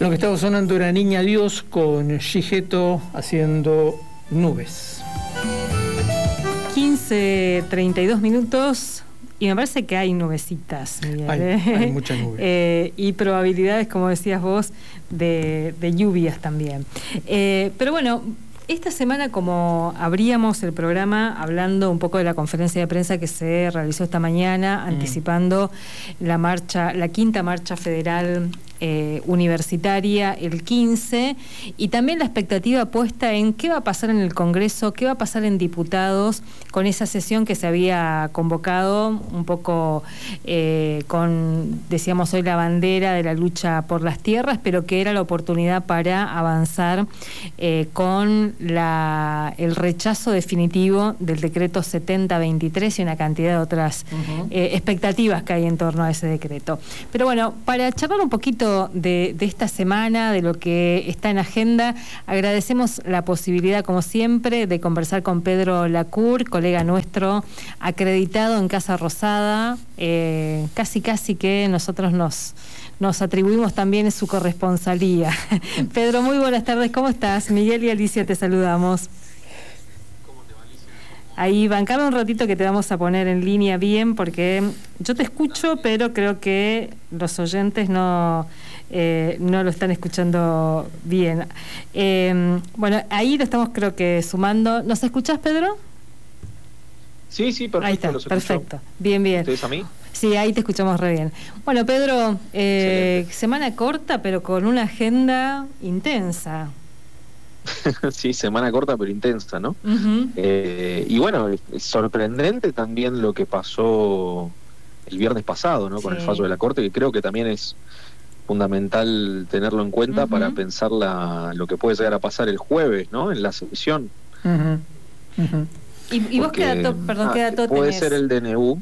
Lo que estaba sonando era Niña Dios con Gigetto haciendo Nubes. 15:32 minutos y me parece que hay nubecitas, Miguel. Hay muchas nubes. Y probabilidades, como decías vos, de lluvias también. Pero bueno, esta semana, como abríamos el programa hablando un poco de la conferencia de prensa que se realizó esta mañana, anticipando la quinta marcha federal universitaria el 15, y también la expectativa puesta en qué va a pasar en el Congreso, qué va a pasar en diputados con esa sesión que se había convocado un poco con, decíamos hoy, la bandera de la lucha por las tierras, pero que era la oportunidad para avanzar con el rechazo definitivo del decreto 7023 y una cantidad de otras expectativas que hay en torno a ese decreto. Pero bueno, para charlar un poquito de esta semana, de lo que está en agenda, agradecemos la posibilidad, como siempre, de conversar con Pedro Lacour, colega nuestro, acreditado en Casa Rosada, casi que nosotros nos atribuimos también su corresponsalía. Pedro, muy buenas tardes, ¿cómo estás? Miguel y Alicia te saludamos. ¿Cómo te va, Alicia? Ahí, bancame un ratito que te vamos a poner en línea bien, porque yo te escucho, pero creo que los oyentes no lo están escuchando bien. Bueno, ahí lo estamos, creo que, sumando. ¿Nos escuchás, Pedro? Sí, perfecto. Ahí está, los perfecto. Bien. ¿Ustedes a mí? Sí, ahí te escuchamos re bien. Bueno, Pedro, semana corta, pero con una agenda intensa. Sí, semana corta pero intensa, ¿no? Y bueno, es sorprendente también lo que pasó el viernes pasado, ¿no? Con el fallo de la Corte, que creo que también es fundamental tenerlo en cuenta para pensar lo que puede llegar a pasar el jueves, ¿no? En la sesión. ¿Y vos qué dato, qué dato puede tenés? Ser el DNU.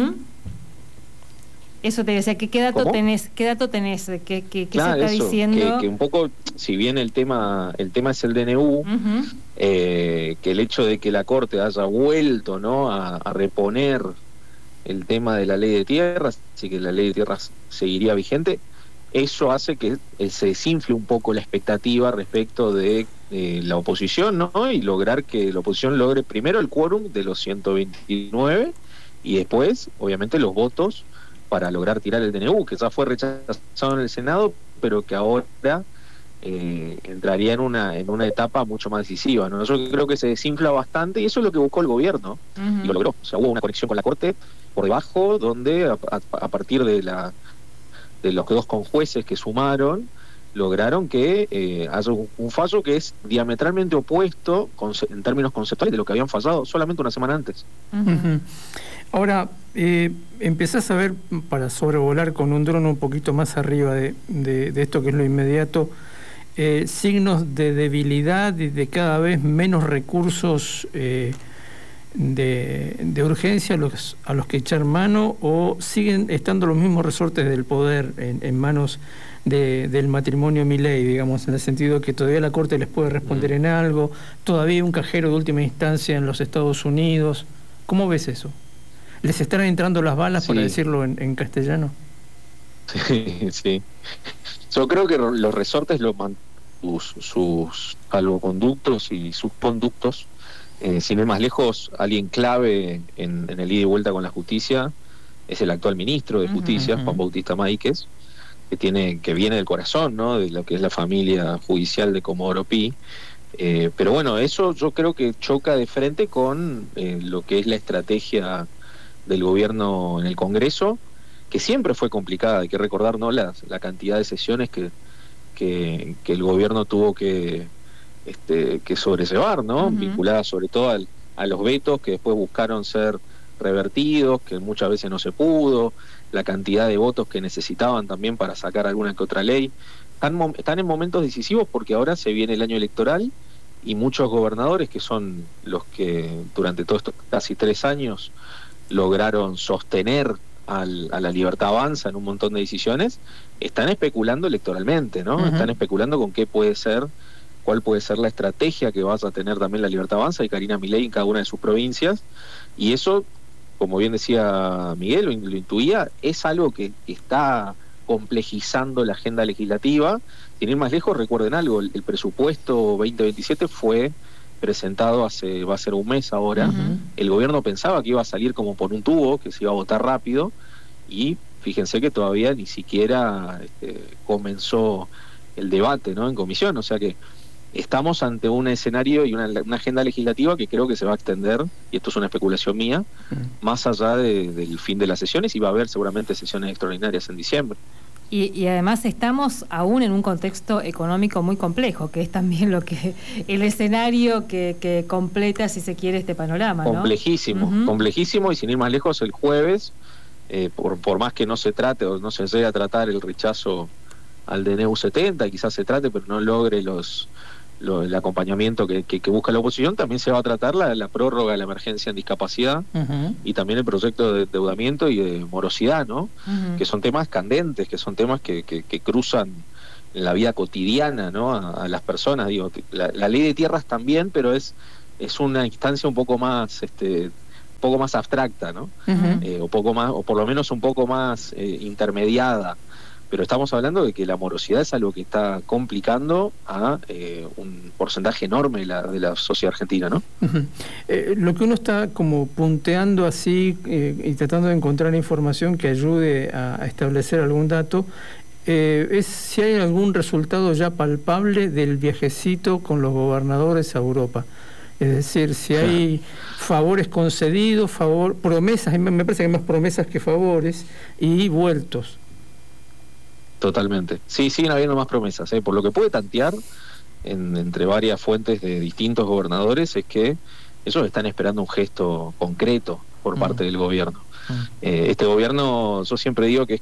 Eso te decía, ¿qué dato tenés? ¿Qué dato tenés? ¿Qué claro, se está diciendo? Que un poco, si bien el tema es el DNU, que el hecho de que la Corte haya vuelto, ¿no?, a reponer el tema de la ley de tierras, así que la ley de tierras seguiría vigente, eso hace que se desinfle un poco la expectativa respecto de la oposición, ¿no? Y lograr que la oposición logre primero el quórum de los 129 y después, obviamente, los votos para lograr tirar el DNU, que ya fue rechazado en el Senado, pero que ahora entraría en una etapa mucho más decisiva, ¿no? Yo creo que se desinfla bastante y eso es lo que buscó el gobierno, y lo logró. O sea, hubo una conexión con la Corte por debajo, donde a partir de los dos conjueces que sumaron, lograron que haya un fallo que es diametralmente opuesto en términos conceptuales de lo que habían fallado solamente una semana antes. Ahora, empezás a ver, para sobrevolar con un dron un poquito más arriba de esto que es lo inmediato, signos de debilidad y de cada vez menos recursos de urgencia a los que echar mano, o siguen estando los mismos resortes del poder en manos del matrimonio Milei, digamos, en el sentido que todavía la Corte les puede responder en algo, todavía un cajero de última instancia en los Estados Unidos. ¿Cómo ves eso? ¿Les están entrando las balas, para decirlo en castellano? Sí. Yo creo que los resortes sus salvoconductos y sus conductos, sin ir más lejos, alguien clave en el ida y vuelta con la justicia es el actual ministro de Justicia, Juan Bautista Máiquez, que viene del corazón, ¿no?, de lo que es la familia judicial de Comodoro Pi. Pero bueno, eso yo creo que choca de frente con lo que es la estrategia del gobierno en el Congreso, que siempre fue complicada. Hay que recordar, ¿no?, la cantidad de sesiones que el gobierno tuvo que sobrellevar, ¿no?, vinculadas sobre todo a los vetos que después buscaron ser revertidos, que muchas veces no se pudo, la cantidad de votos que necesitaban también para sacar alguna que otra ley. Están en momentos decisivos porque ahora se viene el año electoral y muchos gobernadores, que son los que durante todos estos casi 3 años lograron sostener a la Libertad Avanza en un montón de decisiones, están especulando electoralmente, ¿no? Están especulando con cuál puede ser la estrategia que vas a tener también la Libertad Avanza y Karina Milei en cada una de sus provincias, y eso, como bien decía Miguel, lo intuía, es algo que está complejizando la agenda legislativa. Sin ir más lejos, recuerden algo, el presupuesto 2027 fue presentado va a ser un mes ahora. El gobierno pensaba que iba a salir como por un tubo, que se iba a votar rápido, y fíjense que todavía ni siquiera comenzó el debate, ¿no?, en comisión. O sea que estamos ante un escenario y una agenda legislativa que creo que se va a extender, y esto es una especulación mía, más allá del fin de las sesiones, y va a haber seguramente sesiones extraordinarias en diciembre. Y además estamos aún en un contexto económico muy complejo, que es también el escenario que completa, si se quiere, este panorama, ¿no? Complejísimo, y sin ir más lejos, el jueves, por más que no se trate o no se llegue a tratar el rechazo al DNU 70, quizás se trate, pero no logre el acompañamiento que busca la oposición, también se va a tratar la prórroga de la emergencia en discapacidad, y también el proyecto de endeudamiento y de morosidad, ¿no? Que son temas candentes, que son temas que cruzan en la vida cotidiana, ¿no?, a las personas. Digo, la ley de tierras también, pero es una instancia un poco más abstracta, ¿no? O por lo menos un poco más intermediada. Pero estamos hablando de que la morosidad es algo que está complicando a un porcentaje enorme de la sociedad argentina, ¿no? Lo que uno está como punteando así y tratando de encontrar información que ayude a establecer algún dato, es si hay algún resultado ya palpable del viajecito con los gobernadores a Europa. Es decir, si hay favores concedidos, promesas, me parece que hay más promesas que favores, y vueltos. Totalmente. Sí, siguen habiendo más promesas. Por lo que puede tantear entre varias fuentes de distintos gobernadores, es que ellos están esperando un gesto concreto por parte del gobierno. Este gobierno, yo siempre digo que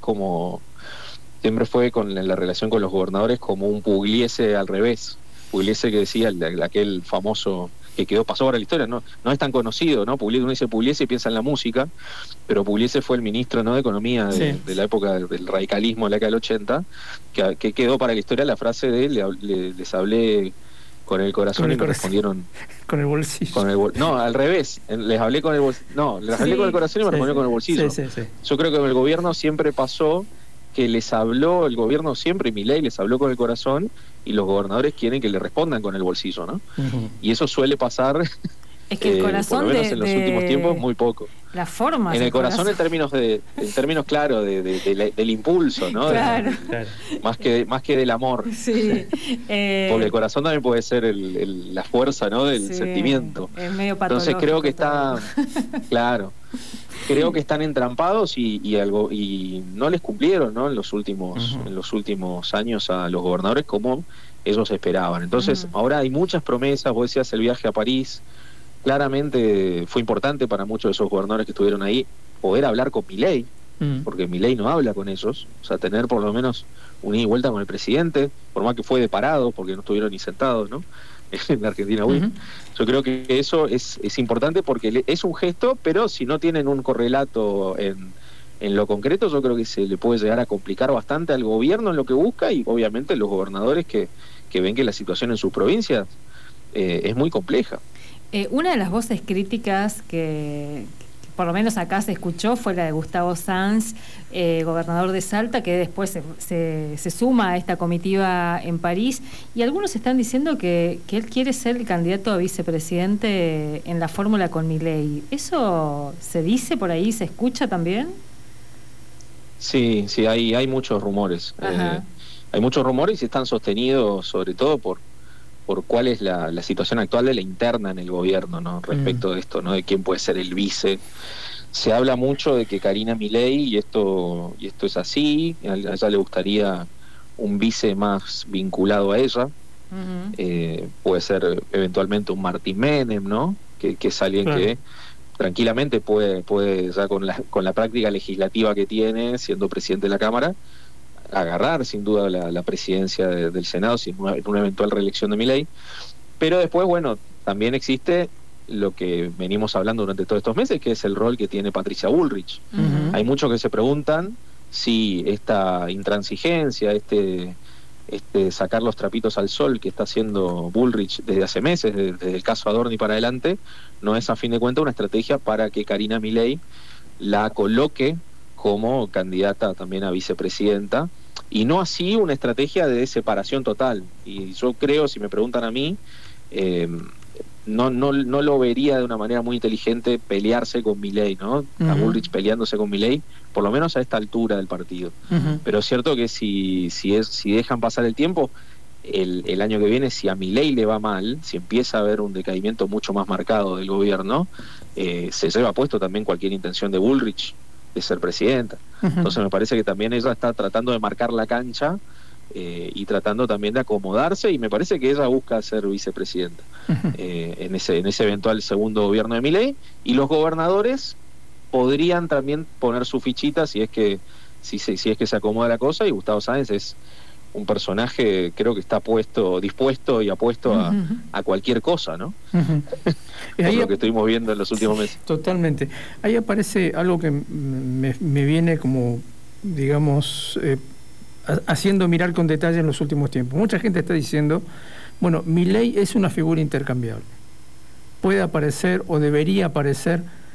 siempre fue con la relación con los gobernadores como un Pugliese al revés. Pugliese, que decía, aquel famoso que pasó ahora la historia, no es tan conocido, ¿no? Uno dice Pugliese y piensa en la música, pero Pugliese fue el ministro, ¿no?, de Economía de la época del radicalismo, de la década del 80, que quedó para la historia la frase de les hablé con el corazón y me respondieron con el bolsillo. No, al revés, les hablé con el bolsillo. No, les hablé con el corazón y me respondieron con el bolsillo. Yo creo que el gobierno siempre pasó que el gobierno siempre, Milei les habló con el corazón, y los gobernadores quieren que le respondan con el bolsillo, ¿no? Y eso suele pasar, es que el corazón por lo menos en los últimos tiempos, muy poco. La forma. En el corazón, en términos claro, del impulso, ¿no? Claro. Más que del amor. Sí. Porque el corazón también puede ser la fuerza, ¿no?, del sentimiento. Es medio patológico. Entonces creo que está, claro. Creo que están entrampados y no les cumplieron, ¿no?, en los últimos años a los gobernadores como ellos esperaban. Entonces, ahora hay muchas promesas. Vos decías el viaje a París, claramente fue importante para muchos de esos gobernadores que estuvieron ahí poder hablar con Milei, porque Milei no habla con ellos, o sea, tener por lo menos un ida y vuelta con el presidente, por más que fue de parado, porque no estuvieron ni sentados, ¿no?, en la Argentina Week. Yo creo que eso es importante, porque es un gesto, pero si no tienen un correlato en lo concreto, yo creo que se le puede llegar a complicar bastante al gobierno en lo que busca, y obviamente los gobernadores que ven que la situación en sus provincias es muy compleja. Una de las voces críticas que por lo menos acá se escuchó fue la de Gustavo Sanz, gobernador de Salta, que después se suma a esta comitiva en París, y algunos están diciendo que él quiere ser el candidato a vicepresidente en la fórmula con Milei. ¿Eso se dice por ahí, se escucha también? Sí, hay muchos rumores. Hay muchos rumores y están sostenidos sobre todo por cuál es la situación actual de la interna en el gobierno, ¿no?, respecto de esto, ¿no?, de quién puede ser el vice. Se habla mucho de que Karina Milei, y esto es así, a ella le gustaría un vice más vinculado a ella. Puede ser eventualmente un Martín Menem, ¿no?, que es alguien que tranquilamente puede ya con la práctica legislativa que tiene, siendo presidente de la Cámara, agarrar sin duda la presidencia del Senado en una eventual reelección de Milei. Pero después, bueno, también existe lo que venimos hablando durante todos estos meses, que es el rol que tiene Patricia Bullrich. Hay muchos que se preguntan si esta intransigencia, sacar los trapitos al sol que está haciendo Bullrich desde hace meses, desde el caso Adorni para adelante, no es a fin de cuentas una estrategia para que Karina Milei la coloque como candidata también a vicepresidenta, y no así una estrategia de separación total. Y yo creo, si me preguntan a mí, no lo vería de una manera muy inteligente pelearse con Milei, ¿no? A Bullrich peleándose con Milei, por lo menos a esta altura del partido. Pero es cierto que si dejan pasar el tiempo, el año que viene, si a Milei le va mal, si empieza a haber un decaimiento mucho más marcado del gobierno, se lleva puesto también cualquier intención de Bullrich de ser presidenta. Entonces me parece que también ella está tratando de marcar la cancha y tratando también de acomodarse, y me parece que ella busca ser vicepresidenta en ese eventual segundo gobierno de Milei, y los gobernadores podrían también poner su fichita si es que se acomoda la cosa, y Gustavo Sáenz es un personaje, creo que está dispuesto y apuesto a cualquier cosa, ¿no? Es lo que estuvimos viendo en los últimos meses. Totalmente. Ahí aparece algo que me viene como, digamos, haciendo mirar con detalle en los últimos tiempos. Mucha gente está diciendo, bueno, Milei es una figura intercambiable. Puede aparecer o debería aparecer